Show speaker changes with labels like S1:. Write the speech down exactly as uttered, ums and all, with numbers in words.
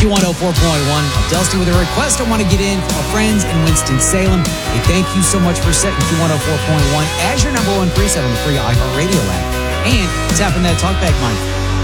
S1: Q one oh four point one. Delsty with a request I want to get in from our friends in Winston-Salem. Hey, thank you so much for setting Q one oh four point one as your number one preset on the free iHeartRadio app. And tapping that talkback mic.